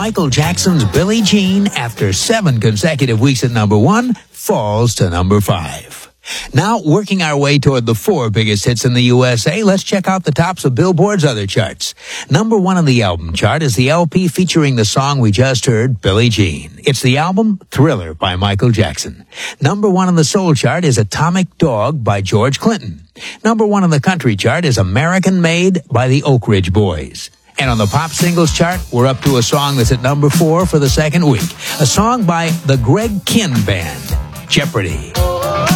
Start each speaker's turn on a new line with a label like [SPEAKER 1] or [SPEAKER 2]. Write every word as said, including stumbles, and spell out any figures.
[SPEAKER 1] Michael Jackson's Billie Jean, after seven consecutive weeks at number one, falls to number five. Now, working our way toward the four biggest hits in the U S A, let's check out the tops of Billboard's other charts. Number one on the album chart is the L P featuring the song we just heard, Billie Jean. It's the album Thriller by Michael Jackson. Number one on the soul chart is Atomic Dog by George Clinton. Number one on the country chart is American Made by the Oak Ridge Boys. And on the pop singles chart, we're up to a song that's at number four for the second week. A song by the Greg Kihn Band, Jeopardy.